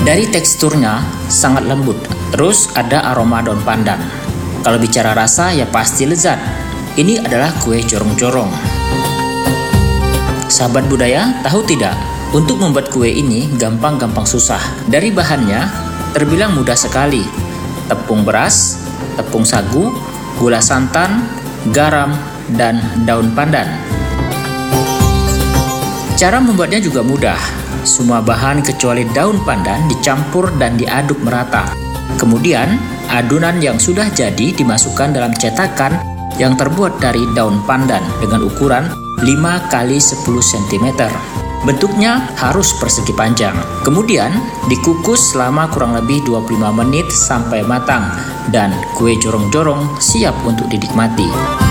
Dari teksturnya sangat lembut, terus ada aroma daun pandan. Kalau bicara rasa ya pasti lezat. Ini adalah kue jorong-jorong. Sahabat budaya, tahu tidak? Untuk membuat kue ini gampang-gampang susah. Dari bahannya terbilang mudah sekali. Tepung beras, tepung sagu, gula santan, garam, dan daun pandan. Cara membuatnya juga mudah. Semua bahan kecuali daun pandan dicampur dan diaduk merata. Kemudian, adonan yang sudah jadi dimasukkan dalam cetakan yang terbuat dari daun pandan dengan ukuran 5 x 10 cm. Bentuknya harus persegi panjang. Kemudian, dikukus selama kurang lebih 25 menit sampai matang dan kue jorong-jorong siap untuk dinikmati.